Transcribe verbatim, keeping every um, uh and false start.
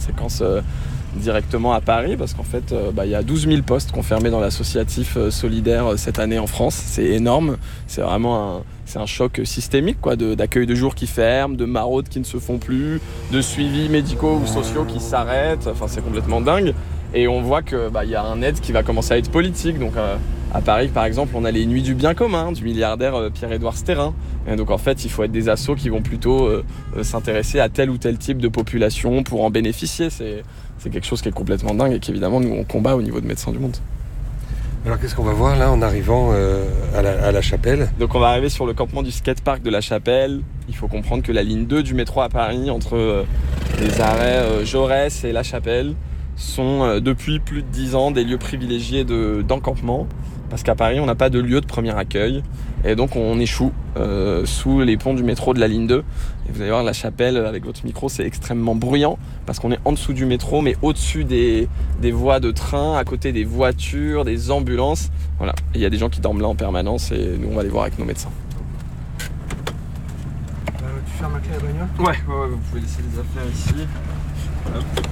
conséquences euh, directement à Paris, parce qu'en fait, euh, bah, y a douze mille postes confirmés dans l'associatif euh, solidaire euh, cette année en France. C'est énorme. C'est vraiment un, c'est un choc systémique, quoi, de, d'accueil de jour qui ferme, de maraudes qui ne se font plus, de suivis médicaux ou sociaux qui s'arrêtent. Enfin, c'est complètement dingue. Et on voit qu'il bah, y a un aide qui va commencer à être politique. Donc, euh, à Paris, par exemple, on a les Nuits du bien commun du milliardaire euh, Pierre-Édouard Stérin. Et donc, en fait, il faut être des assos qui vont plutôt euh, euh, s'intéresser à tel ou tel type de population pour en bénéficier. C'est, c'est quelque chose qui est complètement dingue et qu'évidemment, nous, on combat au niveau de Médecins du Monde. Alors, qu'est-ce qu'on va voir là en arrivant euh, à, la, à La Chapelle ? Donc, on va arriver sur le campement du skatepark de La Chapelle. Il faut comprendre que la ligne deux du métro à Paris, entre euh, les arrêts euh, Jaurès et La Chapelle, sont euh, depuis plus de dix ans des lieux privilégiés de, d'encampement. Parce qu'à Paris, on n'a pas de lieu de premier accueil. Et donc, on échoue euh, sous les ponts du métro de la ligne deux. Et vous allez voir, La Chapelle, avec votre micro, c'est extrêmement bruyant. Parce qu'on est en dessous du métro, mais au-dessus des, des voies de train, à côté des voitures, des ambulances. Voilà. Et il y a des gens qui dorment là en permanence. Et nous, on va aller voir avec nos médecins. Euh, tu fermes la clé à la bagnole ? Ouais, ouais, ouais, vous pouvez laisser les affaires ici. Hop.